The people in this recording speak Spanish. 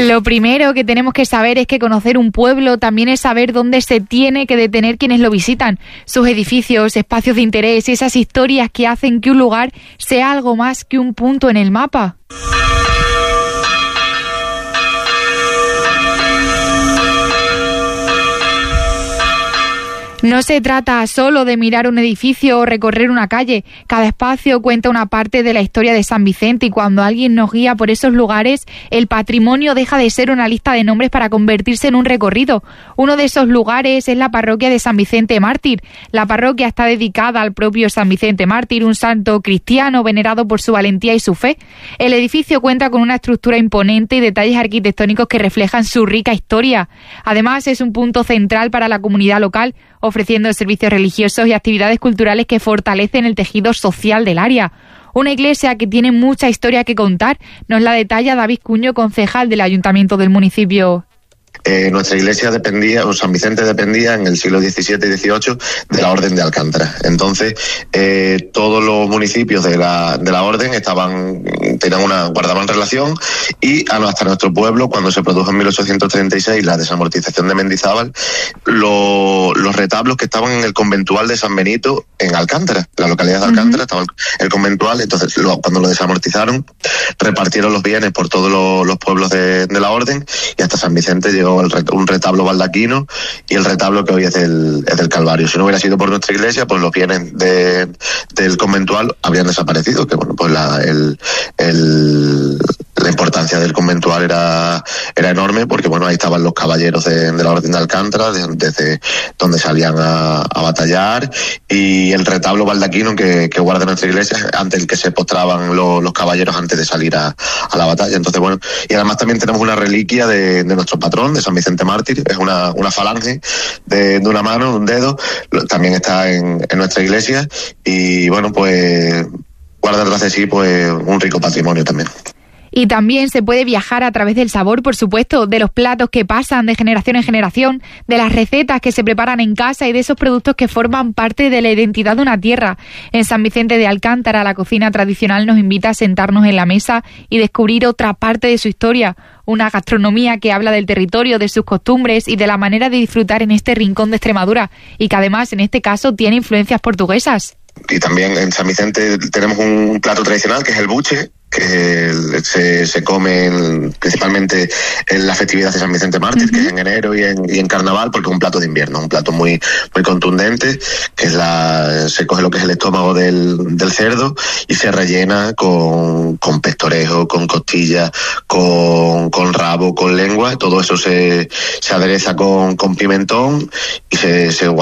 Lo primero que tenemos que saber es que conocer un pueblo también es saber dónde se tiene que detener quienes lo visitan, sus edificios, espacios de interés y esas historias que hacen que un lugar sea algo más que un punto en el mapa. No se trata solo de mirar un edificio o recorrer una calle. Cada espacio cuenta una parte de la historia de San Vicente y cuando alguien nos guía por esos lugares, el patrimonio deja de ser una lista de nombres para convertirse en un recorrido. Uno de esos lugares es la parroquia de San Vicente Mártir. La parroquia está dedicada al propio San Vicente Mártir, un santo cristiano venerado por su valentía y su fe. El edificio cuenta con una estructura imponente y detalles arquitectónicos que reflejan su rica historia. Además, es un punto central para la comunidad local, ofreciendo servicios religiosos y actividades culturales que fortalecen el tejido social del área. Una iglesia que tiene mucha historia que contar, nos la detalla David Cuño, concejal del Ayuntamiento del municipio. Nuestra iglesia dependía, o San Vicente dependía en el siglo XVII y XVIII de la Orden de Alcántara. Entonces, todos los municipios de la Orden guardaban relación y hasta nuestro pueblo, cuando se produjo en 1836 la desamortización de Mendizábal, los retablos que estaban en el conventual de San Benito en Alcántara, la localidad de Alcántara, estaba el conventual. Entonces, cuando lo desamortizaron, repartieron los bienes por todos los pueblos de la Orden y hasta San Vicente llegó un retablo baldaquino y el retablo que hoy es del Calvario. Si no hubiera sido por nuestra iglesia, pues los bienes del conventual habrían desaparecido, que bueno, pues la importancia del conventual era enorme, porque bueno, ahí estaban los caballeros de la Orden de Alcántara, desde donde salían a batallar, y el retablo baldaquino que guarda nuestra iglesia, ante el que se postraban los caballeros antes de salir a la batalla. Entonces bueno, y además también tenemos una reliquia de nuestro patrón, de San Vicente Mártir, es una falange de una mano, de un dedo, también está en nuestra iglesia, y bueno, pues guarda tras de sí pues un rico patrimonio también. Y también se puede viajar a través del sabor, por supuesto, de los platos que pasan de generación en generación, de las recetas que se preparan en casa y de esos productos que forman parte de la identidad de una tierra. En San Vicente de Alcántara, la cocina tradicional nos invita a sentarnos en la mesa y descubrir otra parte de su historia, una gastronomía que habla del territorio, de sus costumbres y de la manera de disfrutar en este rincón de Extremadura, y que además, en este caso, tiene influencias portuguesas. Y también en San Vicente tenemos un plato tradicional que es el buche, que se come principalmente en la festividad de San Vicente Mártir, que es en enero y en carnaval, porque es un plato de invierno, un plato muy muy contundente, que se coge lo que es el estómago del cerdo y se rellena con pestorejo, con costilla, con rabo, con lengua. Todo eso se adereza con pimentón y se